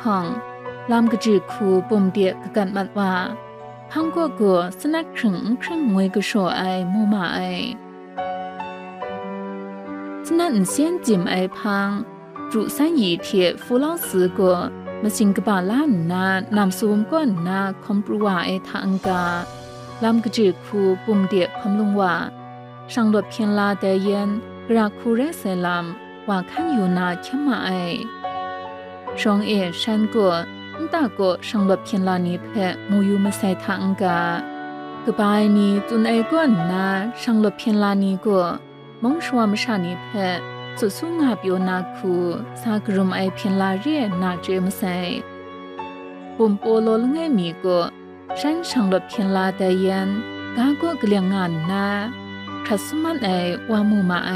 ของลำกระจือคูปุ่มเดียกกันมัดว่าพังกัวสนักครึ่งงวยกระโชไอมูมาไอสนันเสียนจิมไอพังจุสันยีเทียฟูเล่าสือกัวมาสิงกบาล้านนานำซูมก้อนนาคอมปรัวไอทางกาลำกระจือคูปุ่มเดียคำลงว่าช่างหลดเพียงลาเดเย็นราคูเรเซลามว่าขั้นอยู่นาเข้มมาไอชองฉันกัวตาก็ช่างหลดเพียงลานี้เพะมูยูมาใส่ทางกากบายนี้จุนไอก้อนนาช่างหลดเพียงลานี้ก็มองชัวมชานี้เพะสุดสู้งาบโยนาคูสากรุมไอเพียงลาเรียนาเจมใส่ปุ่มโปโลลงไอมีก็ฉันช่างหลดเพียงลาแต่ยันกาก็เกลียงงานนาขัดสมันไอว่ามูมาไอ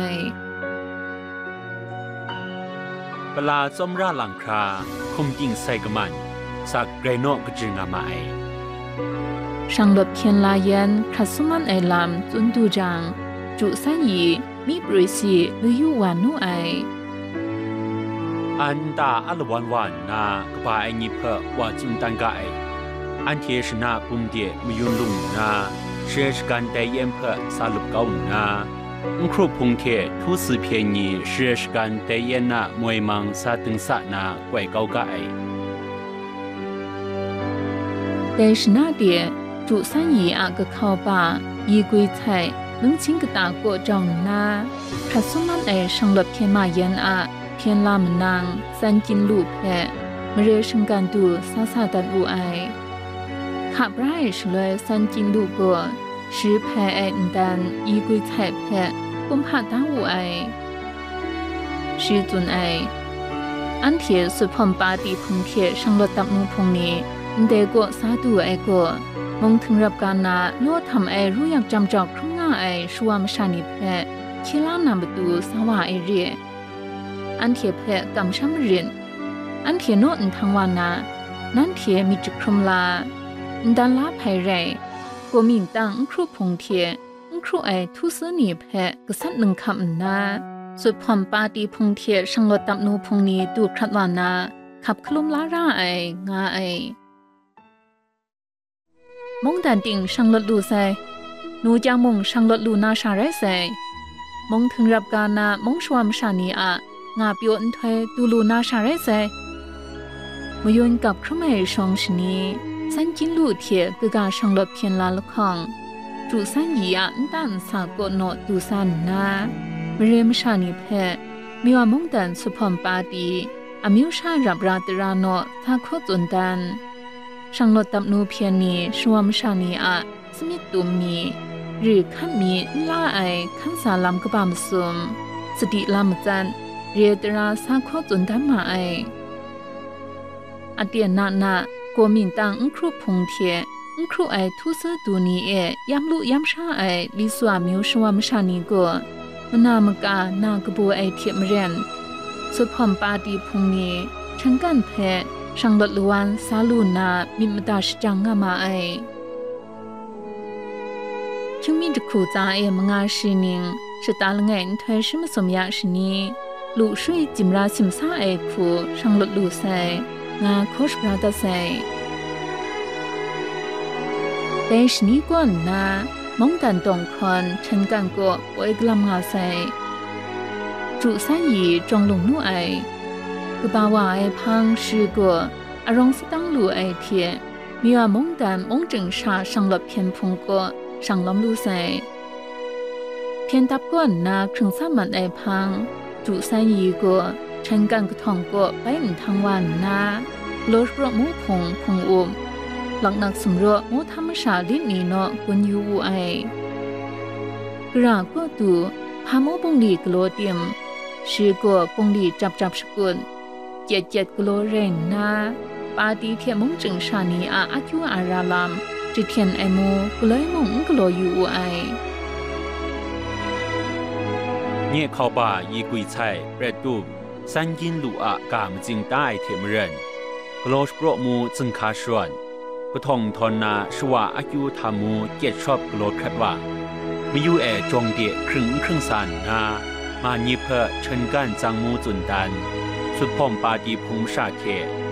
ปลาจอมราหลังคราคมยิงใส่กมันสักเกรโนกจึงอามาไอช่างหลดเพียงลายันขัดสมันไอลำจุนดูจังจุสันยีมีบริสีหรือยูวานุไออันตาอัลวันนากบาไอญิเพะว่าจุนตังกาไออันเทชนาปุ่มเดียมยุนลุงนาเชื่อกันแต่เยี่ยมเพะสาลุบเกานาครูพุงเททุสือเพียงนี้เชื่อกันแต่เย็นนามวยมังซาตึงสะนาไกวเกากาไอแต่ชนะเดียจุสันยีอาก็เข้าป่ายีกุยไข่ลุงชิงกตาโกจองนาขัดสมันไอช่างหลดเพียงมาเย็นอาเพียงลามนางสันจินลูกแพะมเรชงกันดูซาดันอูไอขับไร่ช่วยสันจินลูกก็ชื่อแพะไอดันยีกุยไข่แพะกุมภาตาอูไอชื่อจุนไออันเทียสุพมปาตีพงเทียช่างหลดตับนูพงนี้เด็กก็สาดูไอก็มองถึงรับการนาโลทำไอรู้อยากจำจอกครุ่งง่าไอชัวมชานิเพะคิลานามประตูสว่าไอเรียอันเทียเพะกำช้ำเรียนอันเทียโนนทางวานานั่นเทียมีจุครุมลาดันลาไพไรก็มีตังครูพงเทียครูไอทุสนีเพะกษัตริย์หนึ่งคำนาสุดพอมปาตีพงเทียช่างลดตับนูพงนี้ดูครัดวานาขับคลุมลาร่าไองาไอมงดันติงช่างลดลูใส่นูจางมงช่างลดลูนาชาไรใส่มงถึงรับการนามงชวมชานีอะงาเปียวอันเทดูลูนาชาไรใส่มยุนกับครมไอชองชนีสันจินลูเทียคือกาช่างลดเพียงลาละคองจุสันยีอันตันสากโนดูสันนามเรียมชานีเพมีว่ามงดันสุพมปาตีอามิวชารับราตราโนทาโคจุนดันช่างลดตับนูเพียงนี้ชวมชานีอะสมิตุมมีหรือขั้นมีล่าไอขั้นสาลำกบามซุมสติลำจันเรียตราสาโคจุนดันมาไออเดียนาโกมินตังครูพงเทียครูไอทุสตูนียำลุยำชาไอลิสวามิวชวมชานีก็มนามกานากบัวไอเทียมเรียนสุดพอมปาตีพงนี้ช่างกันแพช่างลดลวนซาลูนามิมดาชจังงามาไอคิมมิจคูจามงาชินิงชะตาลงไงถอยชิมสมยาชนีลูช่วยจิมราสิมซาไอคูช่างลดลูใส่งาโคชราตาใส่แต่ชนีก่อนนามองกันตรงคนฉันกันก็ป่วยกลำงาใส่จุสันยีจงลงนู่ไอกบาวาไอพังชื่อก็อารมณ์สตังลู่ไอเทียมีว่ามงดันมงจึงชาช่างหลบเพียนพงก็ช่างล้มลู่ใส่เพียนตับก้อนนาครึ่งสามันไอพังจุสันยีก็ฉันกันกระทองก็ไปหนึ่งทางวันนาโลดรมูพงอุมหลังนักสำรวจมูธรรมชาตินี้เนาะกุนยูไอกระก็ดูพามูปงลีกโลเตียมชื่อก็ปงลีจับสกุลเจ็ดกโลเรนนาปาตีเทียมงจึงชานีอาคิวอาราลามจิเทียนไอโมกเลยมงกโลยูไอเนี่ยเข้าป่ายีกุยไช่เปรตูสันยินลูกามจิงใต้เทียมเรนกโลชโปรมูจึงคาชวนก็ทองทอนนาชวาอาคิวทามูเจ็ดชอบกโลครัดว่ามียูจงเดียครึ่งสันนามาญิเพเชิญกันจังมูจุนดันสุดพอมปาดีพุงชาเค